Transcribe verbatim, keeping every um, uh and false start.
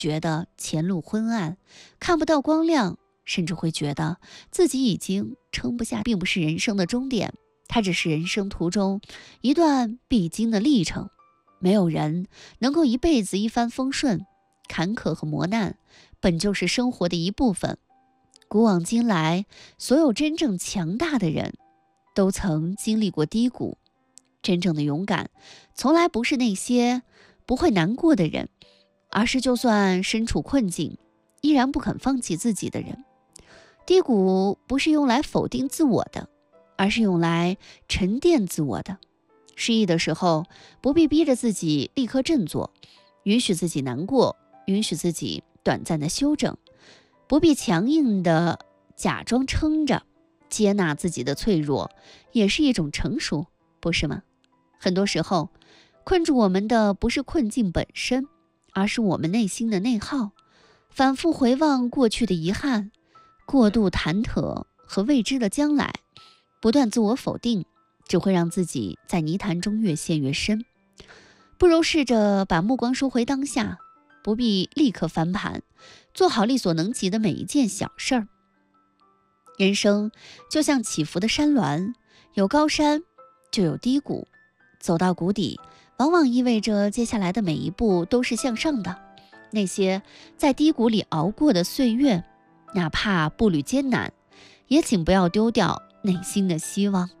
觉得前路昏暗，看不到光亮，甚至会觉得自己已经撑不下，并不是人生的终点，它只是人生途中一段必经的历程。没有人能够一辈子一帆风顺，坎坷和磨难本就是生活的一部分。古往今来，所有真正强大的人都曾经历过低谷。真正的勇敢从来不是那些不会难过的人，而是就算身处困境依然不肯放弃自己的人。低谷不是用来否定自我的，而是用来沉淀自我的。失意的时候，不必逼着自己立刻振作，允许自己难过，允许自己短暂的休整，不必强硬的假装撑着，接纳自己的脆弱，也是一种成熟，不是吗？很多时候，困住我们的不是困境本身，而是我们内心的内耗。反复回望过去的遗憾，过度忐忑和未知的将来，不断自我否定，只会让自己在泥潭中越陷越深。不如试着把目光收回当下，不必立刻翻盘，做好力所能及的每一件小事儿。人生就像起伏的山峦，有高山就有低谷，走到谷底往往意味着接下来的每一步都是向上的。那些在低谷里熬过的岁月，哪怕步履艰难，也请不要丢掉内心的希望。